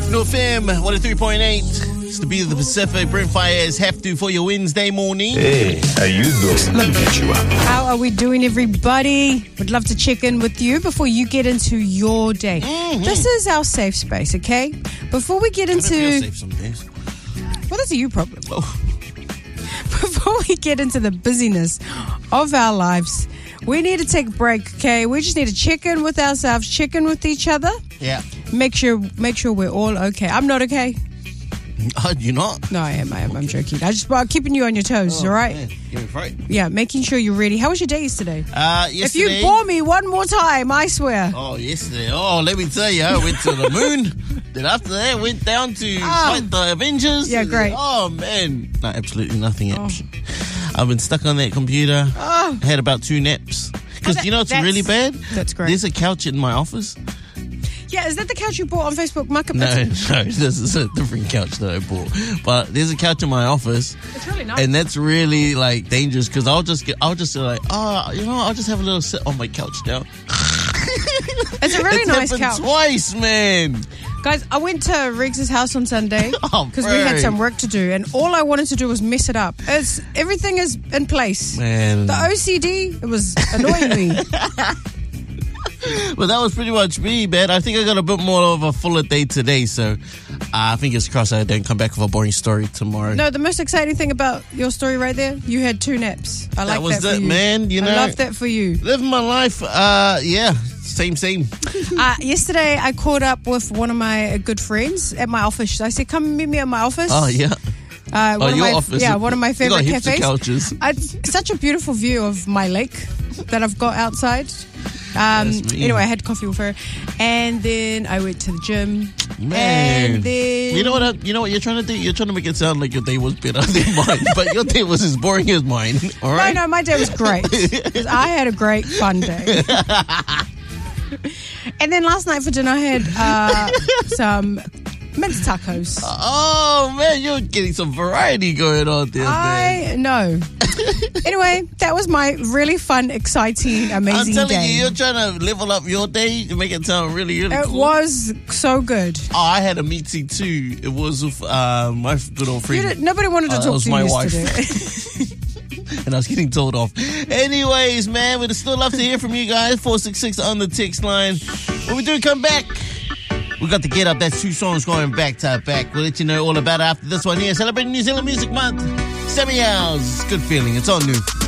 No FM, 103.8. It's the beat of the Pacific. Brent Fires have to for your Wednesday morning. Hey, how you doing? Let me get you up. How are we doing, everybody? Would love to check in with you before you get into your day. Mm-hmm. This is our safe space, okay? Before we get into... I don't feel safe some days. Well, that's a you problem. Oh. Before we get into the busyness of our lives, we need to take a break, okay? We just need to check in with ourselves, check in with each other. Yeah. Make sure we're all okay. I'm not okay. You're not? No, I am. I'm joking. I'm keeping you on your toes, all right? Man. You're right. Yeah, making sure you're ready. How was your day yesterday? Yesterday. If you bore me one more time, I swear. Oh, yesterday. Oh, let me tell you, I went to the moon. Then after that, went down to fight the Avengers. Yeah, great. Oh, man. No, absolutely nothing. I've been stuck on that computer. I had about 2 naps. Because you know what's really bad? That's great. There's a couch in my office. Yeah, is that the couch you bought on Facebook Marketplace? No, this is a different couch that I bought. But there's a couch in my office. It's really nice. And that's really, like, dangerous because I'll just like, I'll just have a little sit on my couch now. It's a really nice couch. Twice, man. Guys, I went to Riggs' house on Sunday because we had some work to do, and all I wanted to do was mess it up. Everything is in place. Man. The OCD, it was annoying me. Well, that was pretty much me, man. I think I got a bit more of a fuller day today, so fingers crossed I don't come back with a boring story tomorrow. No, the most exciting thing about your story right there, you had 2 naps. I like that for you. Man. You know, I love that for you. Living my life, yeah, same. Yesterday, I caught up with one of my good friends at my office. I said, come meet me at my office. Oh, yeah. Office. Yeah, one of my favorite you got cafes. Couches. It's such a beautiful view of my lake that I've got outside. Anyway, I had coffee with her, and then I went to the gym. Man, and then you know what you're trying to do? You're trying to make it sound like your day was better than mine, but your day was as boring as mine. All right? No, my day was great. 'Cause I had a great fun day. And then last night for dinner, I had some minced tacos. Oh man, you're getting some variety going on there. I know. Anyway, that was my really fun, exciting, amazing day. I'm telling you, you're trying to level up your day to make it sound really, really cool. It was so good. Oh, I had a meaty too. It was with my good old friend. Nobody wanted to talk to you yesterday. Wife. And I was getting told off. Anyways, man, we'd still love to hear from you guys. 466 on the text line. When we do come back, we got to Get Up. That's 2 songs going back to back. We'll let you know all about it after this one here. Celebrating New Zealand Music Month. 7 hours. Good feeling. It's all new.